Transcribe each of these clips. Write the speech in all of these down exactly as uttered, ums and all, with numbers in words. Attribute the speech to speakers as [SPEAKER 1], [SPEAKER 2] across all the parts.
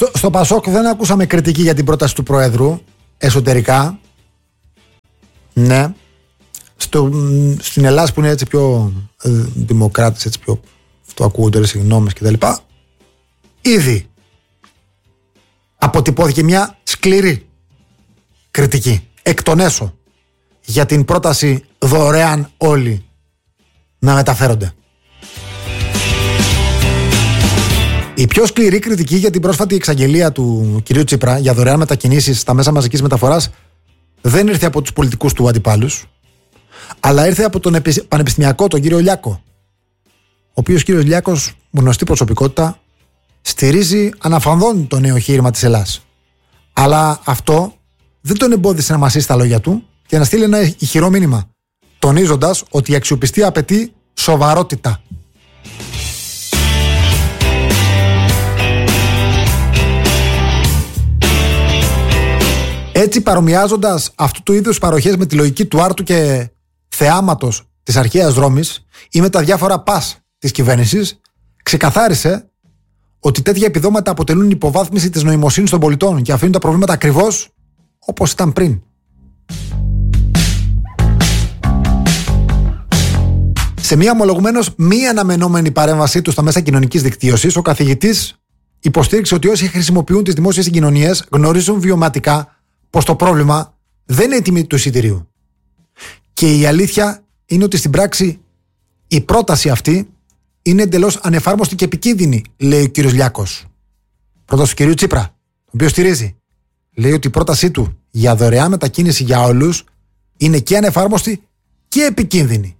[SPEAKER 1] Στο, στο Πασόκ δεν ακούσαμε κριτική για την πρόταση του Προέδρου εσωτερικά. Ναι. Στο, στην Ελλάδα που είναι έτσι πιο ε, δημοκράτες, έτσι πιο αυτοακούγοντες γνώμες κτλ. Ήδη αποτυπώθηκε μια σκληρή κριτική εκ των έσω για την πρόταση δωρεάν όλοι να μεταφέρονται. Η πιο σκληρή κριτική για την πρόσφατη εξαγγελία του κυρίου Τσίπρα για δωρεάν μετακινήσεις στα μέσα μαζικής μεταφοράς δεν ήρθε από τους πολιτικούς του αντιπάλους, αλλά ήρθε από τον πανεπιστημιακό, τον κύριο Λιάκο, ο οποίος κύριος Λιάκος, γνωστή προσωπικότητα, στηρίζει αναφανδόν το νέο εγχείρημα της Ελλάς. Αλλά αυτό δεν τον εμπόδισε να μασίσει τα λόγια του και να στείλει ένα ηχηρό μήνυμα, τονίζοντας ότι η αξιοπιστία απαιτεί σοβαρότητα. Έτσι, παρομοιάζοντας αυτού του είδους παροχές με τη λογική του άρτου και θεάματος της αρχαίας δρόμης ή με τα διάφορα πας της κυβέρνησης, ξεκαθάρισε ότι τέτοια επιδόματα αποτελούν υποβάθμιση της νοημοσύνης των πολιτών και αφήνουν τα προβλήματα ακριβώς όπως ήταν πριν. Σε μια ομολογουμένως μη αναμενόμενη παρέμβασή του στα μέσα κοινωνικής δικτύωσης, ο καθηγητής υποστήριξε ότι όσοι χρησιμοποιούν τις δημόσιες συγκοινωνίες γνωρίζουν βιωματικά πως το πρόβλημα δεν είναι η τιμή του εισιτηρίου. Και η αλήθεια είναι ότι στην πράξη η πρόταση αυτή είναι εντελώς ανεφάρμοστη και επικίνδυνη, λέει ο κύριος Λιάκος. Πρόταση του κυρίου Τσίπρα, τον οποίο στηρίζει. Λέει ότι η πρότασή του για δωρεάν μετακίνηση για όλους είναι και ανεφάρμοστη και επικίνδυνη.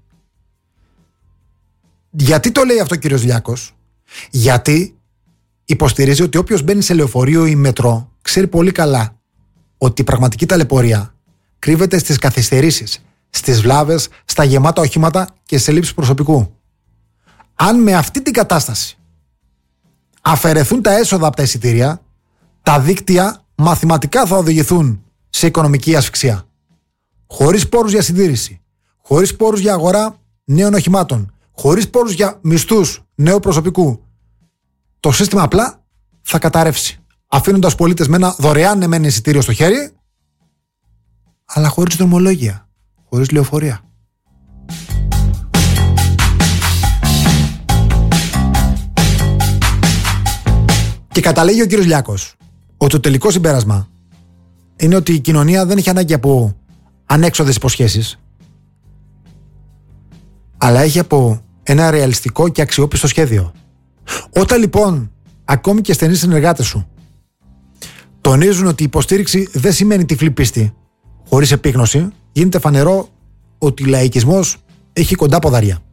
[SPEAKER 1] Γιατί το λέει αυτό ο κύριος Λιάκος? Γιατί υποστηρίζει ότι όποιος μπαίνει σε λεωφορείο ή μετρό ξέρει πολύ καλά ότι η πραγματική ταλαιπωρία κρύβεται στις καθυστερήσεις, στις βλάβες, στα γεμάτα οχήματα και σε λήψεις προσωπικού. Αν με αυτή την κατάσταση αφαιρεθούν τα έσοδα από τα εισιτήρια, τα δίκτυα μαθηματικά θα οδηγηθούν σε οικονομική ασφυξία. Χωρίς πόρους για συντήρηση, χωρίς πόρους για αγορά νέων οχημάτων, χωρίς πόρους για μισθούς νέου προσωπικού, το σύστημα απλά θα καταρρεύσει, αφήνοντας πολίτες με ένα δωρεάν εμέν εισιτήριο στο χέρι, αλλά χωρίς δρομολόγια, χωρίς λεωφορεία. Και καταλήγει ο κύριος Λιάκος ότι το τελικό συμπέρασμα είναι ότι η κοινωνία δεν έχει ανάγκη από ανέξοδες υποσχέσεις, αλλά έχει από ένα ρεαλιστικό και αξιόπιστο σχέδιο. Όταν λοιπόν ακόμη και στενοί συνεργάτες σου τονίζουν ότι η υποστήριξη δεν σημαίνει τυφλή πίστη χωρίς επίγνωση, γίνεται φανερό ότι ο λαϊκισμός έχει κοντά ποδαριά.